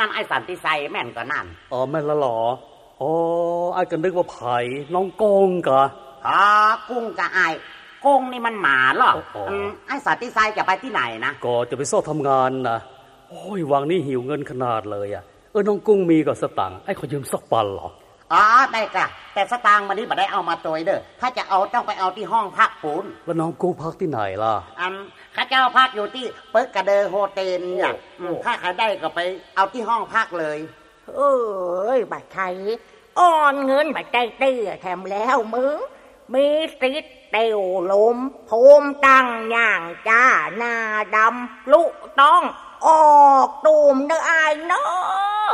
มันไอ้สันติไซแม่นก็นั่นอ๋อแม่นละหรออ๋อไอ้ก็นึกว่าไผ่น้องโกงกะกุ้งกะไอ้กุ้งนี่มันหมาหรอไอ้สันติไซจะไปที่ไหนนะก็จะไปซ่อทำงานนะโอ้ยวังนี้หิวเงินขนาดเลยอ่ะน้องกุ้งมีกับสตังค์ไอ้ขอยืมสักปันหรอได้กะแต่สตางค์มันนี่บ่ได้เอามาตัวเด้อถ้าจะเอาต้องไปเอาที่ห้องพักปูนแล้วน้องกุ้งพักที่ไหนล่ะข้าเจ้าพักอยู่ที่เปิกกระเดอโฮเทลเนี่ยถ้าใครได้ก็ไปเอาที่ห้องพักเลยบัดไทยอ่อนเงินบัดใจเตี้ยแถมแล้วมึงมีสิทธิ์เตียวลมโพมตั้งย่างจ้าหน้าดำลุต้องออกตูมเด้ออายเนาะ